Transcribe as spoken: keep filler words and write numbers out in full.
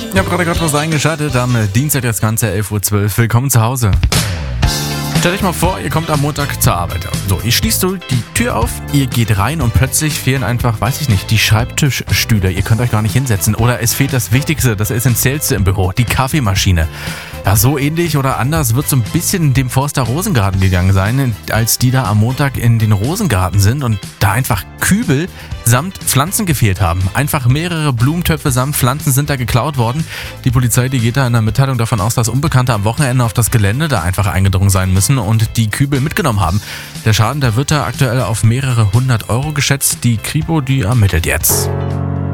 Ich habe gerade gerade was eingeschaltet, am Dienstag das Ganze elf Uhr zwölf. Willkommen zu Hause. Stellt euch mal vor, ihr kommt am Montag zur Arbeit. So, ihr schließt so die Tür auf, ihr geht rein und plötzlich fehlen einfach, weiß ich nicht, die Schreibtischstühle. Ihr könnt euch gar nicht hinsetzen. Oder es fehlt das Wichtigste, das Essentiellste im Büro, die Kaffeemaschine. Ja, so ähnlich oder anders wird so ein bisschen dem Forster Rosengarten gegangen sein, als die da am Montag in den Rosengarten sind und da einfach Kübel samt Pflanzen gefehlt haben. Einfach mehrere Blumentöpfe samt Pflanzen sind da geklaut worden. Die Polizei, die geht da in der Mitteilung davon aus, dass Unbekannte am Wochenende auf das Gelände da einfach eingedrungen sein müssen und die Kübel mitgenommen haben. Der Schaden, der wird da aktuell auf mehrere hundert Euro geschätzt. Die Kripo, die ermittelt jetzt.